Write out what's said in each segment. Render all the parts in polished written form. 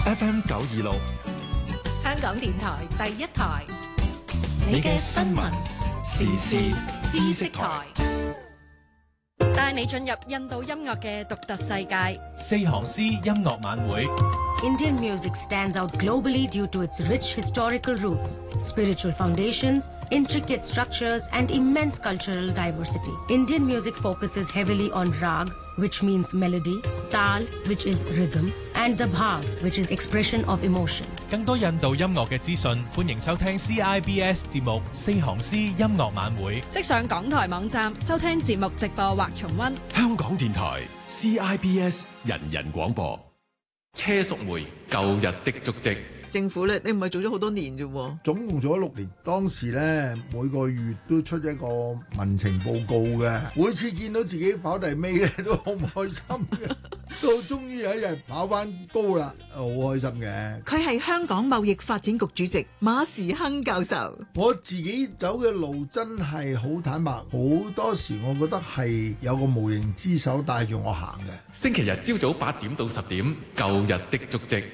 FM 926， 香港電台第一台，你嘅新聞時事知識台，帶你進入印度音樂嘅獨特世界。 四行詩音樂晚會。 Indian music stands out globally due to its rich historical roots, spiritual foundations, intricate structures, and immense cultural diversity. Indian music focuses heavily on rag, which means melody, tal, which is rhythm, and the bhav, which is expression of emotion. 更多印度音樂嘅資訊，歡迎收聽 CIBS 節目《四行詩音樂晚會》。 即上港台網站收聽節目直播或重溫。 香港電台 CIBS 人人廣播。 車淑梅舊日的足跡。 政府咧，你唔係做咗好多年啫喎， 總共做咗6年。當時咧每個月都出一個民情報告嘅，每次見到自己跑第尾咧都好唔開心嘅。到終於有一日跑翻高啦，好開心嘅。 佢係香港貿易發展局主席馬時亨教授。 我自己走嘅路真係好坦白，好多時我覺得係有個無形之手帶住我行嘅。 星期日朝早8點到10點，舊日的足跡。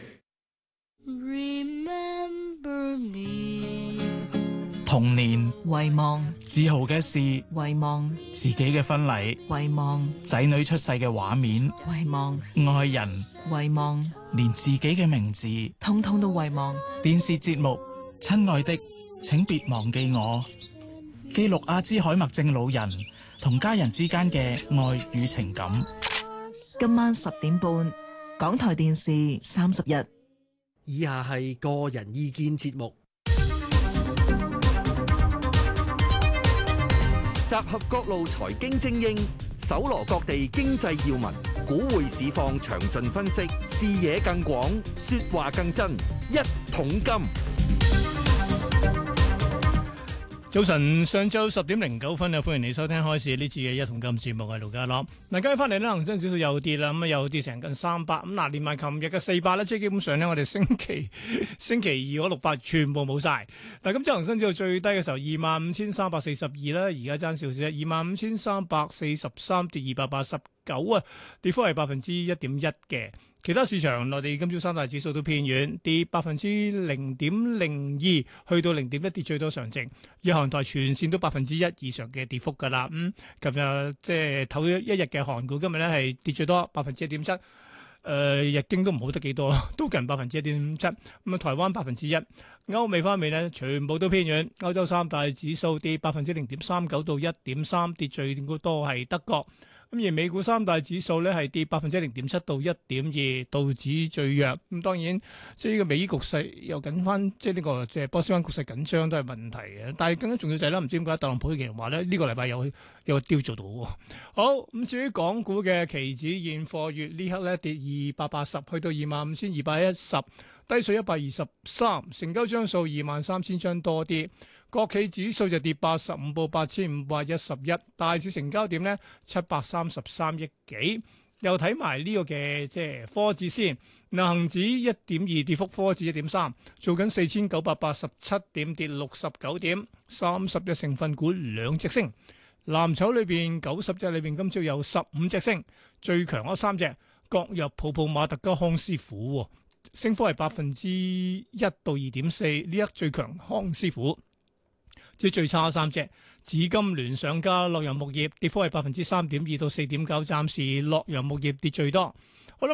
Remember me， 童年遺忘， 自豪嘅事遺忘， 自己嘅婚禮遺忘， 仔女出世嘅畫面遺忘， 愛人遺忘， 連自己嘅名字通通都遺忘。 電視節目親愛的請別忘記我，記錄阿茲海默症老人同家人之間嘅愛與情感。 今晚10點半，港台電視30日。 以下係個人意見節目， 集合各路財經精英，搜羅各地經濟要聞，股匯市況詳盡分析，視野更廣，說話更真。一桶金。 早晨，上晝10點09分啊！歡迎你收聽開市呢次嘅一桶金節目，係盧家樂。嗱，今日翻嚟咧，恒生指數又跌啦，咁啊又跌成近300。咁嗱，連埋琴日嘅400咧，即係基本上咧，我哋星期二嗰600全部冇晒。嗱，咁即係恒生指數最低嘅時候25,342啦，而家爭少少，25,343跌289啊，跌幅係1.1%嘅。其他市場內地今朝三大指數都偏軟，跌0.02%，去到0.1跌最多上證。日韓台全線都1%以上嘅跌幅㗎啦。琴日即係頭一日嘅韓股，今日咧係跌最多1.7%。日經都唔好得幾多，都近1.7%。咁啊，台灣1%。歐美方面咧，全部都偏軟。歐洲三大指數跌0.39%到1.3，跌最多係德國。咁而美股三大指數咧係跌0.7%到1.2，道指最弱。咁當然即係呢個美局勢又緊翻，即係呢個即係波斯灣局勢緊張都係問題嘅。但係更加重要就係啦，唔知點解特朗普嘅人話咧，呢個禮拜有個雕做到喎。好，咁至於港股嘅期指現貨月呢刻咧跌280，去到25,210，低水123，成交張數23,000張多啲。國企指數就跌85，報8,511，大市成交點呢733億幾。又睇埋呢個嘅即係科指先，恒指1.2跌幅，科指1.3，做緊4,987點，跌69點，30隻成分股2隻升。藍籌裏邊90隻裏邊，今朝有15隻升，最強嗰3隻各入泡泡瑪特加康師傅，升幅係1%到2.4，呢一最強康師傅。即係最差3隻，紫金、聯想加洛陽木業跌幅係3.2%到4.9%，暫時洛陽木業跌最多。